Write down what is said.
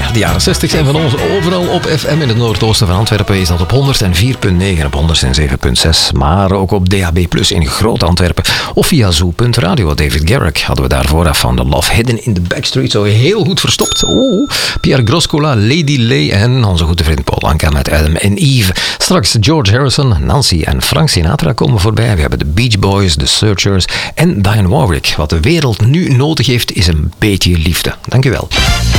De jaren 60 zijn van ons overal op FM. In het noordoosten van Antwerpen is dat op 104.9 en op 107.6. Maar ook op DAB Plus in Groot Antwerpen. Of via Zoo.radio. David Garrick hadden we daar vooraf van The Love Hidden in the Backstreet. Zo heel goed verstopt. Pierre Groscola, Lady Lay en onze goede vriend Paul Anka met Adam en Eve. Straks George Harrison, Nancy en Frank Sinatra komen voorbij. We hebben de Beach Boys, The Searchers en Dionne Warwick. Wat de wereld nu nodig heeft is een beetje liefde. Dankjewel.